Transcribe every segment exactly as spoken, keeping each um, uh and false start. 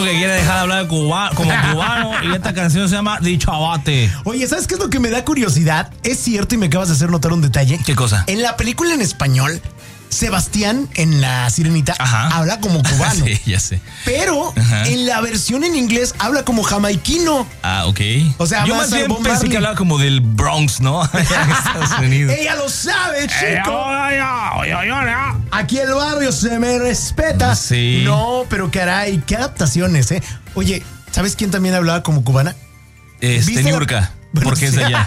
que quiere dejar de hablar cuba, como cubano y esta canción se llama Dichabate. Oye, ¿sabes qué es lo que me da curiosidad? Es cierto y me acabas de hacer notar un detalle. ¿Qué cosa? En la película en español, Sebastián en La Sirenita Ajá. habla como cubano. Sí, ya sé. Pero Ajá. en la versión en inglés habla como jamaiquino. Ah, ok. O sea, yo más más bien Bob pensé Marley. que hablaba como del Bronx, ¿no? En Estados Unidos. Ella lo sabe, chico. Eh, oye, oye, oye, oye. Aquí el barrio se me respeta. Sí. No, pero caray, qué adaptaciones, ¿eh? Oye, ¿sabes quién también hablaba como cubana? Este, ¿Viste la- Niurka, Bueno, porque es sí. de allá.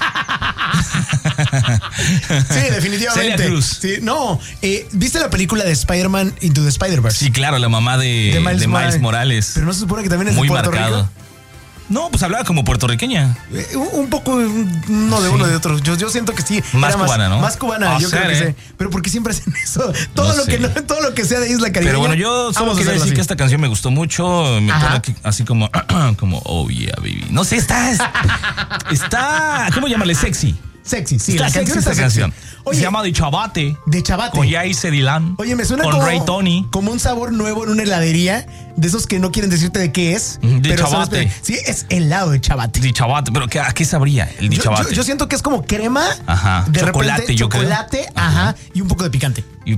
Sí, definitivamente. Celia Cruz. Sí, no, eh, ¿viste la película de Spider-Man Into the Spider-Verse? Sí, claro, la mamá de, De Miles de Miles Morales. Morales. Pero no se supone que también es Muy de Puerto marcado. Rico. No, pues hablaba como puertorriqueña. Eh, un un poco, uno de Sí. uno de otro. Yo, yo siento que sí. Más era cubana, ¿no? Más cubana, Ah, yo creo ser, que ¿eh? sí. Pero ¿por qué siempre hacen eso? Todo, No lo, sé. que no, todo lo que sea de Isla Caribeña. Pero bueno, yo solo vamos a quería hacerlo decir así. que esta canción me gustó mucho. Me Ajá. pone aquí así como, como, oh yeah, baby. No sé, está, está, ¿cómo llamarle? Sexy. Sexy, sí. Está la sexy canción esta está canción. sexy. Oye, Se llama Dichabate. de Chabate. Con Yaise Dylan. Oye, me suena con como, Ray Tony. como un sabor nuevo en una heladería, de esos que no quieren decirte de qué es. Ujú, de pero Chabate. sabes- Sí, es helado de Chabate. Dichabate, pero ¿qué, ¿a qué sabría el Yo, Dichabate? yo- yo siento que es como crema, Ajá, de chocolate, repente, yo creo. chocolate, ajá, y un poco de picante. Y,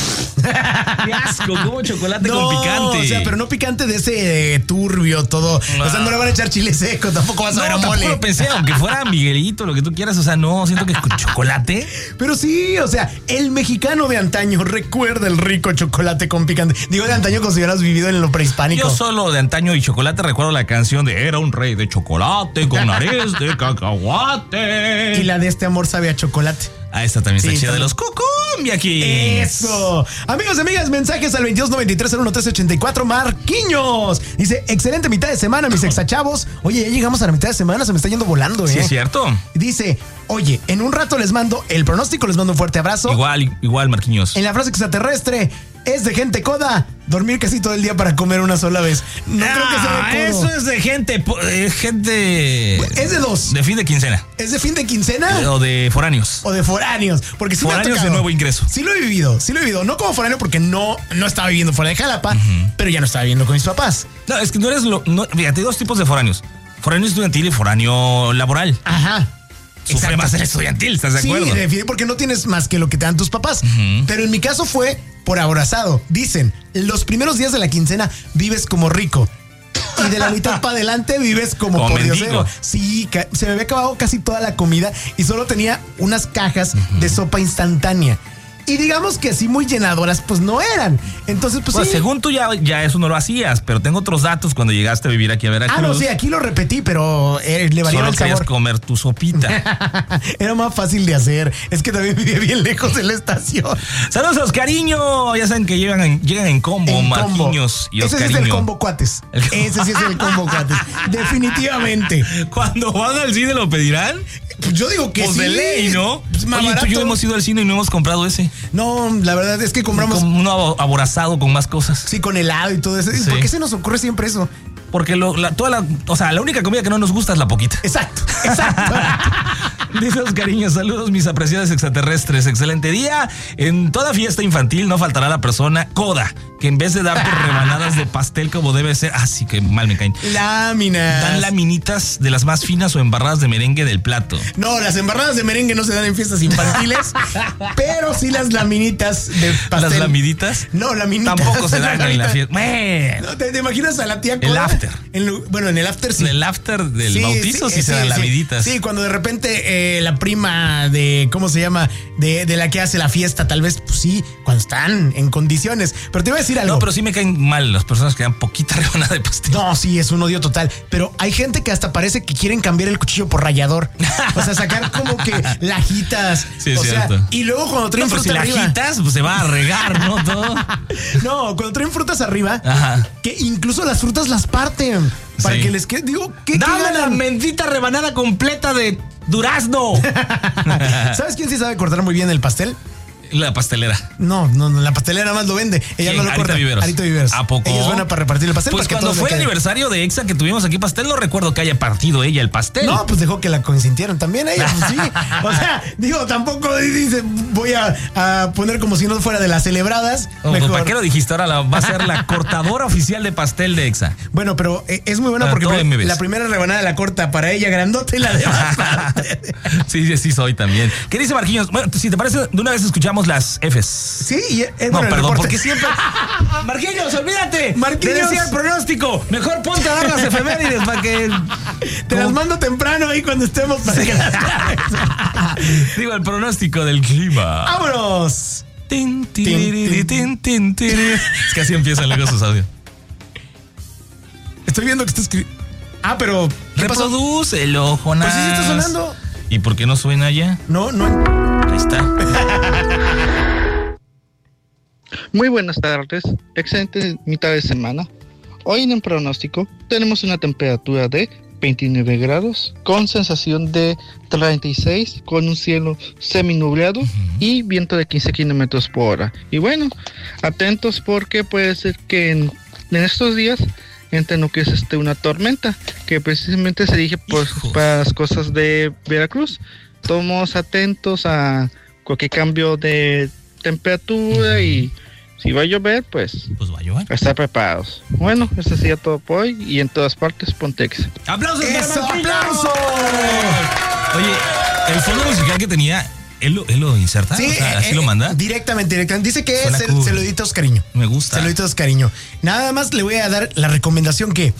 qué asco, como chocolate No, con picante. o sea, pero no picante de ese eh, turbio, todo. O sea, no le van a echar chile seco, tampoco vas a No, ver a tampoco mole. lo pensé, aunque fuera Miguelito, lo que tú quieras, o sea, no, siento que con chocolate. Pero sí, o sea, el mexicano de antaño recuerda el rico chocolate con picante. Digo de antaño como si hubieras vivido en lo prehispánico. Yo solo de antaño y chocolate recuerdo la canción de Era un rey de chocolate con nariz de cacahuate. Y la de Este amor sabe a chocolate. Ah, esta también Sí, está chida, de también. los Cucumbia Kings. Eso. Amigos y amigas, mensajes al veintidós noventa y tres cero uno tres ochenta y cuatro. Marquiños dice: excelente mitad de semana, mis exachavos. Oye, ya llegamos a la mitad de semana, se me está yendo volando, ¿eh? Sí, es cierto. Dice: oye, en un rato les mando el pronóstico, les mando un fuerte abrazo. Igual, igual, Marquinhos. En la frase extraterrestre: es de gente coda dormir casi todo el día para comer una sola vez. No creo que sea de codo. Eso es de gente, po- eh, gente. Es de dos. De fin de quincena. ¿Es de fin de quincena? O de foráneos. O de foráneos. Porque sí me ha Foráneos de tocado. nuevo ingreso. Sí lo he vivido, sí lo he vivido. No como foráneo porque no, no estaba viviendo fuera de Jalapa, pero ya no estaba viviendo con mis papás. No, es que no eres lo. No, fíjate, hay dos tipos de foráneos: foráneo estudiantil y foráneo laboral. Ajá. Sufre Exacto. más el estudiantil, ¿estás de Sí, acuerdo? define porque no tienes más que lo que te dan tus papás. Pero en mi caso fue por abrazado. Dicen, los primeros días de la quincena vives como rico. Y de la mitad para adelante vives como, Como por mendigo. diosero. Sí, ca- se me había acabado casi toda la comida y solo tenía unas cajas de sopa instantánea. Y digamos que sí, muy llenadoras, pues no eran. Entonces, pues, Pues sí. según tú ya, ya eso no lo hacías, pero tengo otros datos cuando llegaste a vivir aquí a Veracruz. Ah, no, sí, aquí lo repetí, pero eh, le variaba Solo el querías sabor. comer tu sopita. Era más fácil de hacer. Es que también vivía bien lejos de la estación. Saludos a Oscariño. Ya saben que llegan en, llegan en combo, En combo. Marquinhos y Ese sí Oscariño. es el combo cuates. El combo. Ese sí es el combo cuates. Definitivamente. Cuando van al cine lo pedirán. Pues yo digo que Pues sí. de ley, ¿no? Pues más Oye, tú y yo barato. hemos ido al cine y no hemos comprado ese. No, la verdad es que compramos. Como uno aborazado con más cosas. Sí, con helado y todo eso. Sí. ¿Por qué se nos ocurre siempre eso? Porque lo, la, toda la, o sea, la única comida que no nos gusta es la poquita. Exacto, exacto. Dice Oscariño, saludos mis apreciados extraterrestres, excelente día. En toda fiesta infantil no faltará la persona coda, que en vez de darte rebanadas de pastel como debe ser, ah, sí que mal me caen, Láminas. dan laminitas de las más finas o embarradas de merengue del plato. No, las embarradas de merengue no se dan en fiestas infantiles, pero sí las laminitas de pastel. Las lamiditas No, laminitas. tampoco se dan en la Laminitas. fiesta. Bueno, No, ¿te, te imaginas a la tía El coda? after. En lu- bueno, en el after sí. en el after del Sí, bautizo sí, se dan sí. lamiditas. Sí, cuando de repente eh, la prima de, ¿cómo se llama? De, de la que hace la fiesta, tal vez, pues sí, cuando están en condiciones. Pero te voy a decir algo. No, pero sí me caen mal las personas que dan poquita rebanada de pastel. No, sí, es un odio total. Pero hay gente que hasta parece que quieren cambiar el cuchillo por rallador. O sea, sacar como que lajitas. Sí, es o sea, cierto. y luego cuando traen No, pero si fruta la arriba. agitas, pues se va a regar, ¿no? Todo. No, cuando traen frutas arriba, Ajá. que incluso las frutas las parten. Para Sí. que les quede. Digo, ¿qué, qué Dame la ganan? bendita rebanada completa de durazno. ¿Sabes quién sí sabe cortar muy bien el pastel? La pastelera. No, no, no, la pastelera más lo vende. Ella ¿Quién? no lo Arita corta. Viveros. Arita Viveros. ¿A poco? Ella es buena para repartir el pastel. Pues para que cuando todos fue el le quede. aniversario de Exa que tuvimos aquí pastel, no recuerdo que haya partido ella el pastel. No, pues dejó que la consintieran también ella. Pues sí. O sea, digo, tampoco dice voy a, a poner como si no fuera de las celebradas. Oh, Mejor. ¿Para qué lo dijiste? Ahora la, va a ser la cortadora oficial de pastel de Exa. Bueno, pero eh, es muy buena Para porque todo pre- M B S. la primera rebanada la corta para ella grandota y la demás. Sí, sí, sí soy también. ¿Qué dice Marquinhos? Bueno, si te parece, de una vez escuchamos las Fs. Sí, y es No, bueno, el perdón, reporte. porque siempre. Marquinhos, olvídate. Marquinhos. Te decía el pronóstico. Mejor ponte a dar las efemérides para que. Te las como- mando temprano ahí cuando estemos para que las claves. Digo, el pronóstico del clima. ¡Vámonos! Tin, tiriri, tin, tin, tiriri. Es que así empiezan luego sus audios. Estoy viendo que está escribiendo. Ah, pero. ¿qué pasó? Reprodúcelo, Jonás. Pues sí, sí está sonando. ¿Y por qué no suena ya? No, no. Ahí está. Muy buenas tardes, excelente mitad de semana. Hoy en el pronóstico tenemos una temperatura de veintinueve grados con sensación de treinta y seis, con un cielo seminublado uh-huh. y viento de quince kilómetros por hora. Y bueno, atentos porque puede ser que en, en estos días entre lo que es este, una tormenta que precisamente se dirige por, para las costas de Veracruz. Estamos atentos a cualquier cambio de temperatura uh-huh. y si va a llover, pues, pues va a llover. Estar preparados. Bueno, eso sería todo por hoy y en todas partes Pontex. ¡Aplausos! ¡Eso, aplausos! Oye, el fondo musical que tenía, ¿él lo, él lo inserta? Sí, o sea, ¿así eh, lo manda? Directamente, directamente. Dice que Suena se, cool. se lo edita Oscariño. Me gusta. Se lo edita Oscariño. Nada más le voy a dar la recomendación que...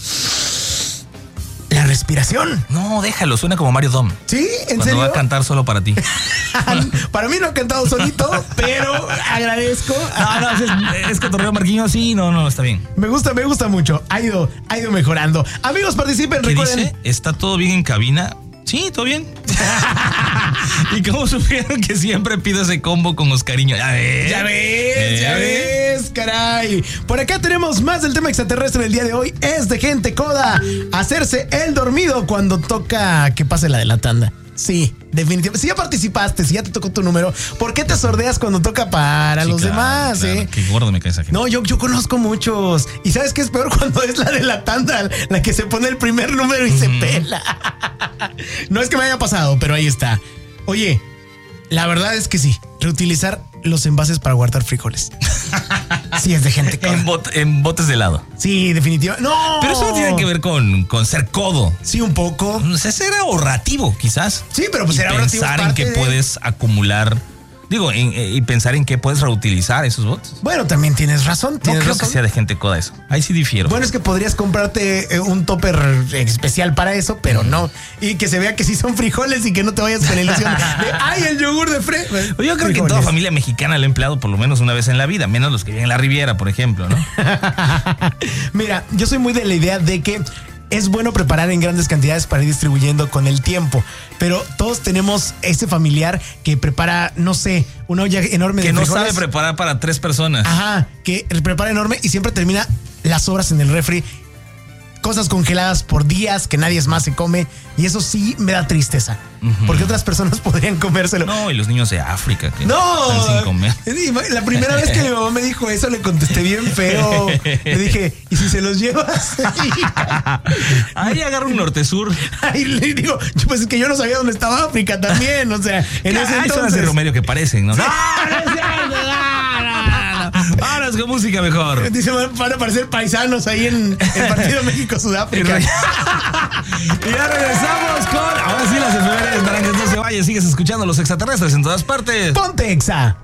La respiración. No, déjalo, suena como Mario Dom. ¿Sí? ¿En Cuando serio? va a cantar solo para ti. Para mí no ha cantado solito, pero agradezco. No, no, es, es cotorreo Marquinhos, sí, no, no, está bien. Me gusta, me gusta mucho. Ha ido, ha ido mejorando. Amigos, participen, ¿Qué recuerden. dice? ¿Está todo bien en cabina? Sí, todo bien. ¿Y cómo supieron que siempre pido ese combo con Oscariño? Ya ves. Ya ves, ¿Eh? ya ves, caray. Por acá tenemos más del tema extraterrestre del día de hoy. Es de gente coda. Hacerse el dormido cuando toca que pase la de la tanda. Sí, definitivamente. Si ya participaste, si ya te tocó tu número, ¿por qué te sordeas cuando toca para Sí, los claro, demás, claro. eh? Qué gordo me cae esa gente. No, yo, yo conozco muchos. ¿Y sabes qué es peor? Cuando es la de la tanda, la que se pone el primer número y mm. se pela. No es que me haya pasado, pero ahí está. Oye, la verdad es que sí, reutilizar los envases para guardar frijoles. Sí, es de gente coda. En, bot, en botes de helado. Sí, definitivamente. ¡No! Pero eso no tiene que ver con, con ser codo. Sí, un poco. O sea, ser ahorrativo, quizás. Sí, pero pues y ser ahorrativo pensar es en parte que de... puedes acumular. Digo, en, y pensar en qué puedes reutilizar esos botes. Bueno, también tienes razón. No Tienes creo razón. que sea de gente coda eso. Ahí sí difiero. Bueno, es que podrías comprarte un topper especial para eso, pero no. Y que se vea que sí son frijoles y que no te vayas con la ilusión de, ¡ay, el yogur de fre! Yo creo frijoles. que toda familia mexicana lo ha empleado por lo menos una vez en la vida, menos los que viven en la Riviera, por ejemplo, ¿no? Mira, yo soy muy de la idea de que es bueno preparar en grandes cantidades para ir distribuyendo con el tiempo, pero todos tenemos ese familiar que prepara, no sé, una olla enorme que de no frijoles. sabe preparar para tres personas. Ajá, que prepara enorme y siempre termina las sobras en el refri, cosas congeladas por días que nadie más se come, y eso sí me da tristeza, uh-huh. porque otras personas podrían comérselo. No, y los niños de África que no, están sin comer. La primera vez que mi mamá me dijo eso le contesté bien feo. Le dije, ¿y si se los llevas? Ahí agarra un norte-sur. Ahí le digo, yo, pues es que yo no sabía dónde estaba África también, o sea, en ese Hay zonas entonces. de Romerio que parecen, ¿no? Sí. No, no es cierto, no, no, no. Vámonos con música mejor. Dice, van a parecer paisanos ahí en el partido México-Sudáfrica. Y ya regresamos con, ahora sí, las efemérides naranjas, no se vaya, sigues escuchando los extraterrestres en todas partes. Ponte Exa.